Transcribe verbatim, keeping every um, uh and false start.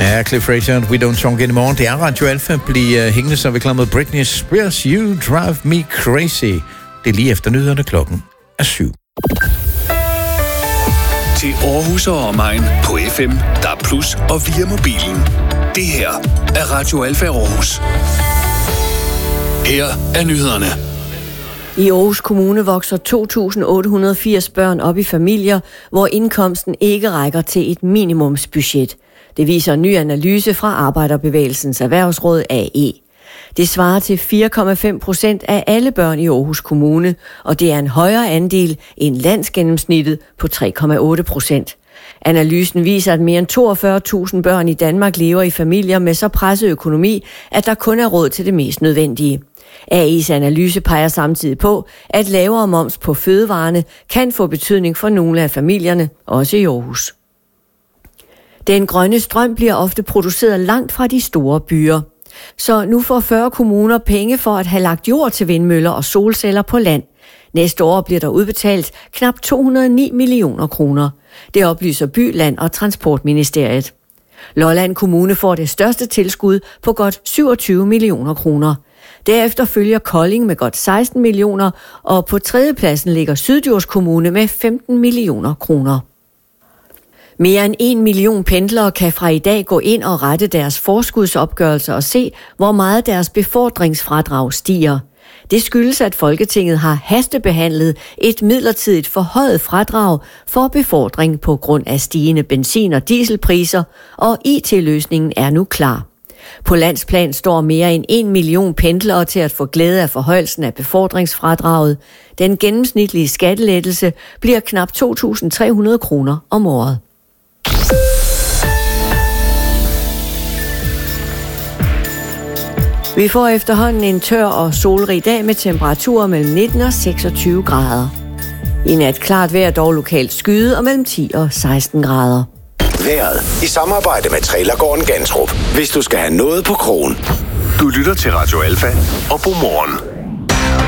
Ja, Cliff Fraser, We Don't Talk Anymore. Det er Radio Alfa. Bliv uh, hængende, så vi klar med Britney Spears, You Drive Me Crazy. Det er lige efter nyhederne, klokken er syv. Til Aarhus og omegn på F M, D A B plus, og via mobilen. Det her er Radio Alfa Aarhus. Her er nyhederne. I Aarhus Kommune vokser to tusind otte hundrede og firs børn op i familier, hvor indkomsten ikke rækker til et minimumsbudget. Det viser en ny analyse fra Arbejderbevægelsens Erhvervsråd A E. Det svarer til fire komma fem procent af alle børn i Aarhus Kommune, og det er en højere andel end landsgennemsnittet på tre komma otte procent. Analysen viser, at mere end toogfyrre tusind børn i Danmark lever i familier med så presset økonomi, at der kun er råd til det mest nødvendige. A E's analyse peger samtidig på, at lavere moms på fødevarene kan få betydning for nogle af familierne, også i Aarhus. Den grønne strøm bliver ofte produceret langt fra de store byer. Så nu får fyrre kommuner penge for at have lagt jord til vindmøller og solceller på land. Næste år bliver der udbetalt knap to hundrede og ni millioner kroner. Det oplyser By, Land og Transportministeriet. Lolland Kommune får det største tilskud på godt syvogtyve millioner kroner. Derefter følger Kolding med godt seksten millioner, og på tredjepladsen ligger Syddjurs Kommune med femten millioner kroner. Mere end en million pendlere kan fra i dag gå ind og rette deres forskudsopgørelser og se, hvor meget deres befordringsfradrag stiger. Det skyldes, at Folketinget har hastebehandlet et midlertidigt forhøjet fradrag for befordring på grund af stigende benzin- og dieselpriser, og I T-løsningen er nu klar. På landsplan står mere end en million pendlere til at få glæde af forhøjelsen af befordringsfradraget. Den gennemsnitlige skattelettelse bliver knap to tusind tre hundrede kroner om året. Vi får efterhånden en tør og solrig dag med temperaturer mellem nitten og seksogtyve grader. I nat klart vejr, dog lokalt skyde, og mellem ti og seksten grader. Vejret i samarbejde med Trailergården Gantrup. Hvis du skal have noget på krogen. Du lytter til Radio Alfa og Godmorgen.